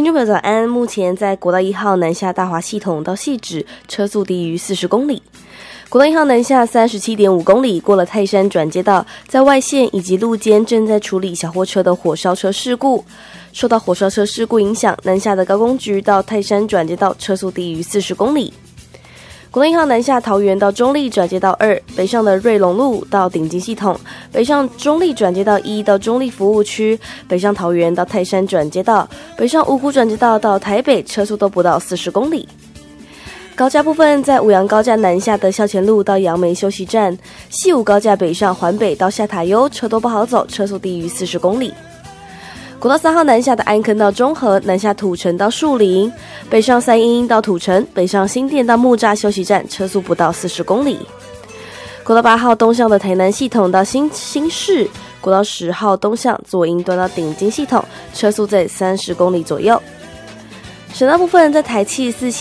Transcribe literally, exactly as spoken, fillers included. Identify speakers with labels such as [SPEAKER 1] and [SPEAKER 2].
[SPEAKER 1] 听众朋友早安，目前在国道一号南下大华系统到汐止车速低于四十公里。国道一号南下 三十七点五公里，过了泰山转接道，在外线以及路肩正在处理小货车的火烧车事故。受到火烧车事故影响，南下的高工局到泰山转接道车速低于四十公里。国道一号南下桃园到中立转接道二，北上的瑞隆路到顶金系统，北上中立转接道一到中立服务区，北上桃园到泰山转接道，北上五股转接道到台北车速都不到四十公里。高架部分，在五杨高架南下的校前路到杨梅休息站，西武高架北上环北到下塔悠车都不好走，车速低于四十公里。国道三号南下的安坑到中和，南下土城到树林，北上三鹰到土城，北上新店到木栅休息站，车速不到四十公里。国道八号东向的台南系统到新新市，国道十号东向左营端到顶金系统，车速在三十公里左右。省道部分，在台七四